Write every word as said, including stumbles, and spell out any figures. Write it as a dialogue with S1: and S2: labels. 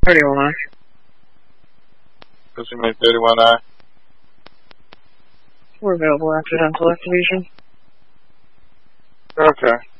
S1: thirty-one I.
S2: What's your name, thirty-one I?
S1: We're available after dental activation.
S2: Okay.